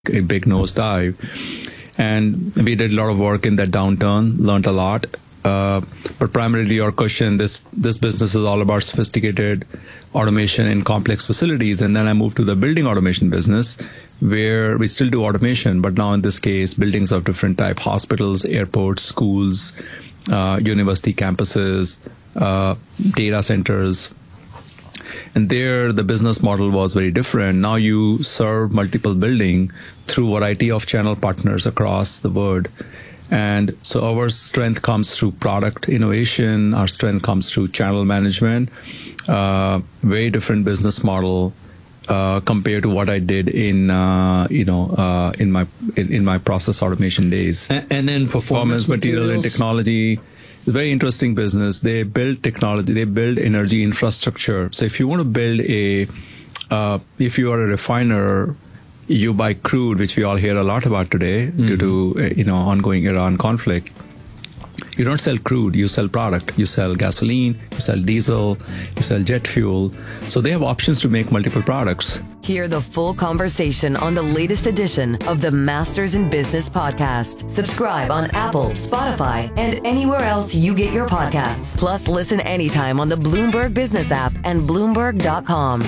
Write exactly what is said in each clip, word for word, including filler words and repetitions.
a big nosedive. And we did a lot of work in that downturn, learned a lot. Uh, but primarily your question, this this business is all about sophisticated automation in complex facilities. And then I moved to the building automation business, where we still do automation, but now in this case, buildings of different type, hospitals, airports, schools, uh, university campuses, uh, data centers. And there, the business model was very different. Now you serve multiple building through a variety of channel partners across the world. And so our strength comes through product innovation. Our strength comes through channel management. Uh, very different business model uh, compared to what I did in, uh, you know, uh, in my in, in my process automation days. And, and then performance, performance material and technology. It's a very interesting business. They build technology. They build energy infrastructure. So if you want to build a, uh, if you are a refiner, you buy crude, which we all hear a lot about today mm-hmm. due to uh, you know ongoing Iran conflict. You don't sell crude, you sell product. You sell gasoline, you sell diesel, you sell jet fuel. So they have options to make multiple products. Hear the full conversation on the latest edition of the Masters in Business podcast. Subscribe on Apple, Spotify, and anywhere else you get your podcasts. Plus, listen anytime on the Bloomberg Business app and Bloomberg dot com.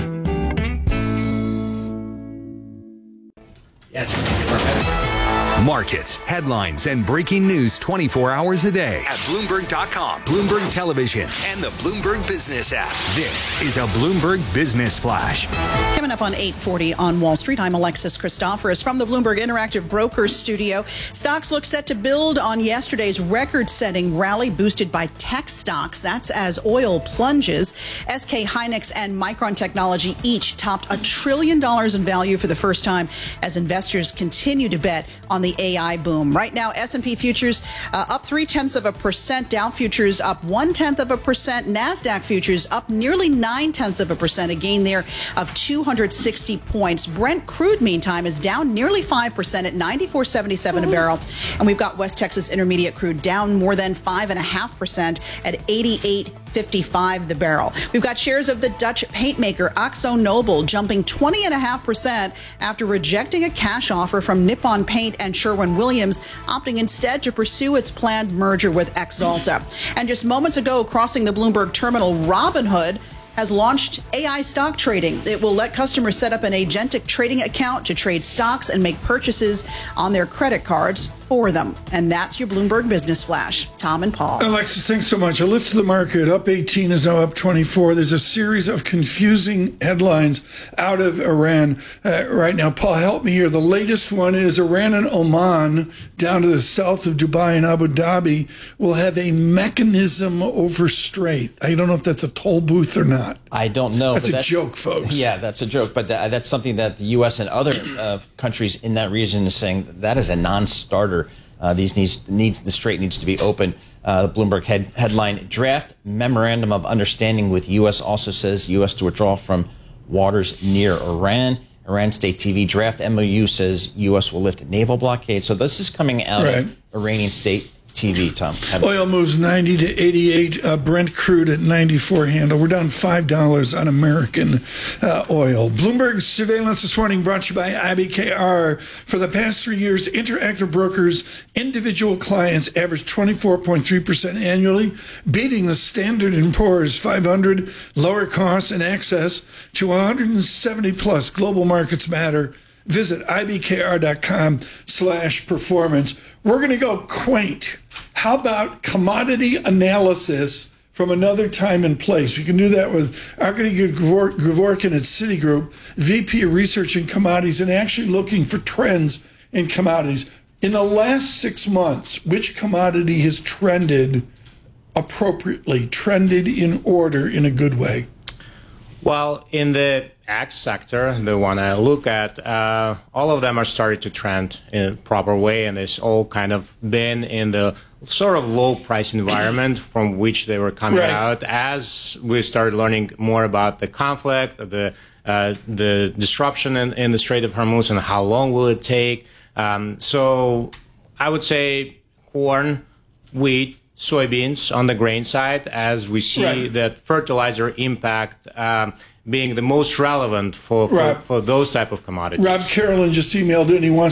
Yes. Markets, headlines, and breaking news twenty-four hours a day at Bloomberg dot com, Bloomberg Television, and the Bloomberg Business app. This is a Bloomberg Business Flash. Coming up on eight forty on Wall Street, I'm Alexis Christoforous from the Bloomberg Interactive Brokers studio. Stocks look set to build on yesterday's record-setting rally boosted by tech stocks. That's as oil plunges. S K Hynix and Micron Technology each topped a trillion dollars in value for the first time as investors continue to bet on the A I boom. Right now, S and P futures uh, up three-tenths of a percent, Dow futures up one-tenth of a percent, NASDAQ futures up nearly nine-tenths of a percent, a gain there of two hundred sixty points. Brent crude, meantime, is down nearly five percent at ninety-four seventy-seven a barrel. And we've got West Texas Intermediate crude down more than five point five percent at eighty-eight fifty-five the barrel. We've got shares of the Dutch paint maker Akzo Nobel jumping twenty point five percent after rejecting a cash offer from Nippon Paint and Sherwin-Williams, opting instead to pursue its planned merger with Axalta. And just moments ago, crossing the Bloomberg terminal, Robinhood has launched A I stock trading. It will let customers set up an agentic trading account to trade stocks and make purchases on their credit cards for them. And that's your Bloomberg Business Flash. Tom and Paul. Alexis, thanks so much. A lift to the market. Up eighteen is now up twenty-four. There's a series of confusing headlines out of Iran uh, right now. Paul, help me here. The latest one is Iran and Oman, down to the south of Dubai and Abu Dhabi, will have a mechanism over strait. I don't know if that's a toll booth or not. I don't know. That's but a that's, joke, folks. Yeah, that's a joke. But that, that's something that the U S and other uh, countries in that region is saying that is a non-starter. Uh, these needs, needs the strait needs to be open. Uh, the Bloomberg head, headline: Draft memorandum of understanding with U S also says U S to withdraw from waters near Iran. Iran State T V draft M O U says U S will lift naval blockade. So this is coming out right. of Iranian State T V, Tom. Oil moves ninety to eighty-eight. Uh, Brent crude at ninety-four handle. We're down five dollars on American uh, oil. Bloomberg surveillance this morning brought to you by I B K R. For the past three years, Interactive Brokers individual clients averaged twenty-four point three percent annually, beating the Standard and Poor's five hundred, lower costs and access to one hundred seventy plus global markets matter. Visit I B K R dot com slash performance. We're going to go quaint. How about commodity analysis from another time and place? We can do that with Arkady Gavorkin at Citigroup, V P of Research in Commodities, and actually looking for trends in commodities. In the last six months, which commodity has trended appropriately, trended in order in a good way? Well, in the ag sector, the one I look at, uh, all of them are starting to trend in a proper way, and it's all kind of been in the sort of low price environment from which they were coming right. out as we started learning more about the conflict, the uh, the disruption in, in the Strait of Hormuz, and how long will it take. Um, so I would say corn, wheat, soybeans on the grain side, as we see right. that fertilizer impact um, being the most relevant for, for, Rob, for those type of commodities. Rob Carolyn just emailed in. He wants